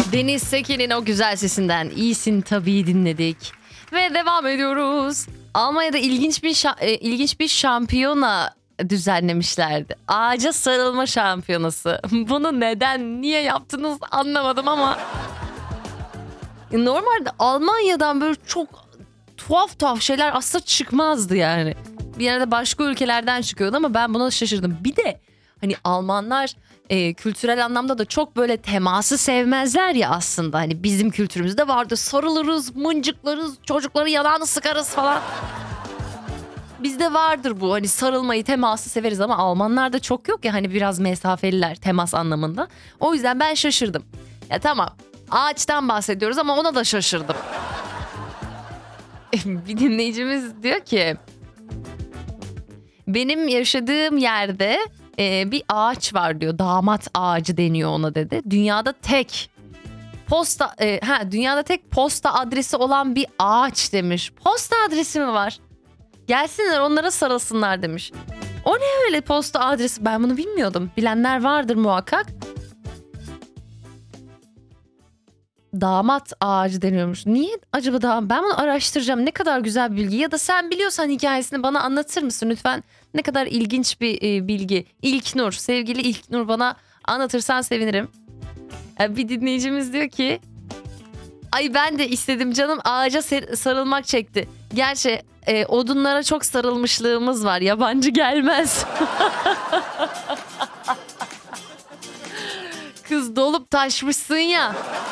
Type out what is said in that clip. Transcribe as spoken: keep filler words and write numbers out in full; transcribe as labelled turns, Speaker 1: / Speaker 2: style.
Speaker 1: Deniz Sekin'in o güzel sesinden iyisin tabii dinledik. Ve devam ediyoruz. Almanya'da ilginç bir şa- e, ilginç bir şampiyona düzenlemişlerdi. Ağaca sarılma şampiyonası. Bunu neden, niye yaptınız anlamadım ama normalde Almanya'dan böyle çok tuhaf tuhaf şeyler aslında çıkmazdı yani. Bir yerde başka ülkelerden çıkıyordu ama ben buna şaşırdım. Bir de hani Almanlar e, kültürel anlamda da çok böyle teması sevmezler ya aslında. Hani bizim kültürümüzde vardı, sarılırız, mıncıklarız, çocukların yanağını sıkarız falan. Bizde vardır bu, hani sarılmayı, teması severiz ama Almanlarda çok yok ya, hani biraz mesafeliler temas anlamında. O yüzden ben şaşırdım. Ya tamam, ağaçtan bahsediyoruz ama ona da şaşırdım. Bir dinleyicimiz diyor ki benim yaşadığım yerde e, bir ağaç var diyor. Damat ağacı deniyor ona dedi. Dünyada tek posta e, ha dünyada tek posta adresi olan bir ağaç demiş. Posta adresi mi var? Gelsinler onlara sarılsınlar demiş. O ne öyle posta adresi? Ben bunu bilmiyordum. Bilenler vardır muhakkak. Damat ağacı deniyormuş. Niye acaba da? Ben bunu araştıracağım. Ne kadar güzel bir bilgi. Ya da sen biliyorsan hikayesini bana anlatır mısın lütfen? Ne kadar ilginç bir e, bilgi. İlknur, sevgili İlknur, bana anlatırsan sevinirim. E, bir dinleyicimiz diyor ki ay ben de istedim canım, ağaca ser- sarılmak çekti. Gerçi e, odunlara çok sarılmışlığımız var. Yabancı gelmez. Kız dolup taşmışsın ya.